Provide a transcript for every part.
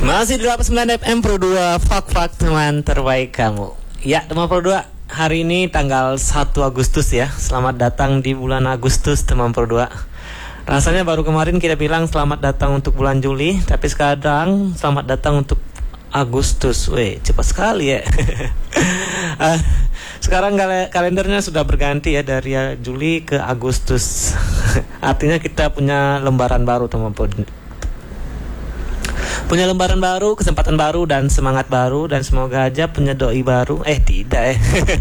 Masih di 89 FM Pro 2, Fak teman terbaik kamu. Ya, teman Pro 2, hari ini tanggal 1 Agustus ya. Selamat datang di bulan Agustus, teman Pro 2. Rasanya baru kemarin kita bilang selamat datang untuk bulan Juli, tapi sekarang selamat datang untuk Agustus. Weh, cepat sekali ya. Sekarang kalendernya sudah berganti ya, dari Juli ke Agustus. Artinya kita punya lembaran baru, teman Pro 2. Punya lembaran baru, kesempatan baru, dan semangat baru. Dan semoga aja punya doi baru. Tidak.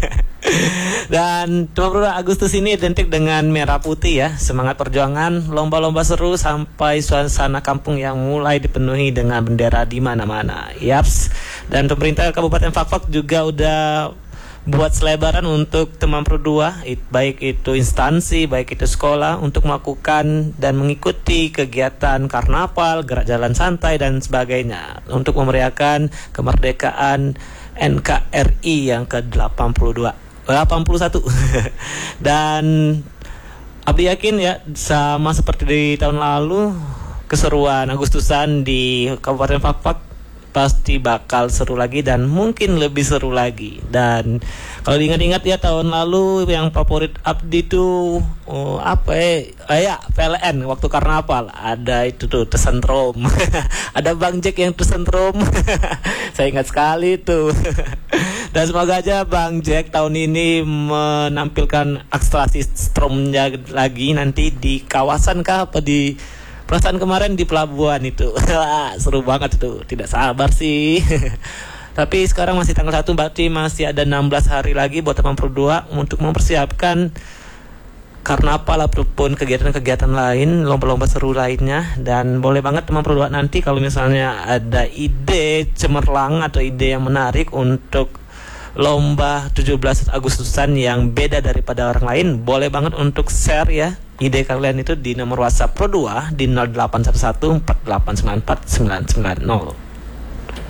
Dan teman Pro 2, Agustus ini identik dengan merah putih ya. Semangat perjuangan, lomba-lomba seru, sampai suasana kampung yang mulai dipenuhi dengan bendera di mana-mana. Yaps. Dan pemerintah Kabupaten Fak juga udah buat selebaran untuk teman Pro 2, baik itu instansi, baik itu sekolah, untuk melakukan dan mengikuti kegiatan karnaval, gerak jalan santai, dan sebagainya, untuk memeriahkan kemerdekaan NKRI yang ke-81. Dan Abdi yakin ya, sama seperti di tahun lalu, keseruan Agustusan di Kabupaten Fak pasti bakal seru lagi, dan mungkin lebih seru lagi. Dan kalau diingat-ingat ya, tahun lalu yang favorit Abdi tuh PLN waktu karnaval. Ada itu tuh tersentrum. Ada Bang Jack yang tersentrum. Saya ingat sekali tuh. Dan semoga aja Bang Jack tahun ini menampilkan akselerasi stromnya lagi nanti di kawasan apa di perasaan kemarin di pelabuhan itu. Seru banget itu. Tidak sabar sih. Tapi sekarang masih tanggal 1, berarti masih ada 16 hari lagi buat teman Pro 2 untuk mempersiapkan karnaval ataupun kegiatan-kegiatan lain, lomba-lomba seru lainnya. Dan boleh banget teman Pro 2 nanti kalau misalnya ada ide cemerlang atau ide yang menarik untuk lomba 17 Agustusan yang beda daripada orang lain, boleh banget untuk share ya ide kalian itu di nomor WhatsApp Pro 2 di 0811 4894 990.